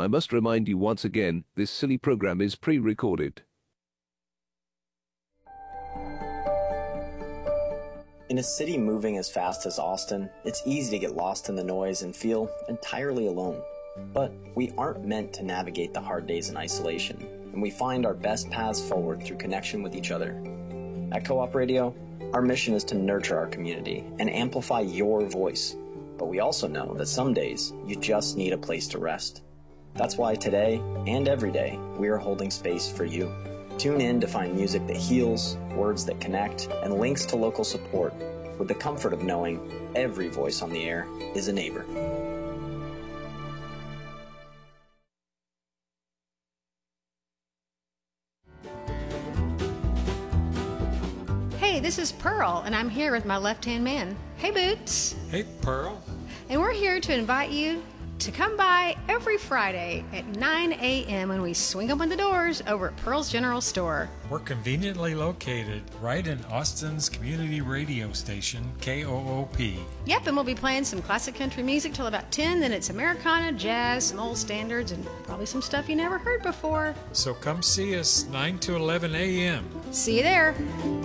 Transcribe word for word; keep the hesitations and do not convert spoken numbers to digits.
I must remind you once again, this silly program is pre-recorded. In a city moving as fast as Austin, it's easy to get lost in the noise and feel entirely alone. But we aren't meant to navigate the hard days in isolation, and we find our best paths forward through connection with each other. At Co-op Radio, our mission is to nurture our community and amplify your voice. But we also know that some days you just need a place to rest. That's why today and every day we are holding space for you. Tune in to find music that heals, words that connect, and links to local support with the comfort of knowing every voice on the air is a neighbor. Hey, this is Pearl, and I'm here with my left-hand man. Hey, Boots. Hey, Pearl. And we're here to invite you to come by every Friday at nine a.m. when we swing open the doors over at Pearl's General Store. We're conveniently located right in Austin's community radio station, K O O P. Yep, and we'll be playing some classic country music till about ten, then it's Americana, jazz, some old standards, and probably some stuff you never heard before. So come see us nine to eleven a.m. See you there.